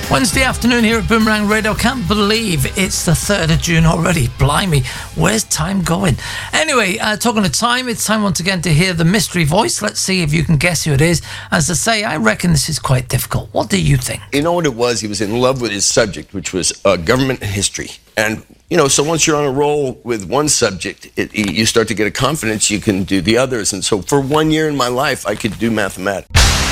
Wednesday afternoon here at Boomerang Radio. Can't believe it's the 3rd of June already. Blimey, where's time going? Anyway, talking of time, it's time once again to hear the mystery voice. Let's see if you can guess who it is. As I say, I reckon this is quite difficult. What do you think? You know what it was? He was in love with his subject, which was government history. And, you know, so once you're on a roll with one subject, you start to get a confidence you can do the others. And so for 1 year in my life, I could do mathematics.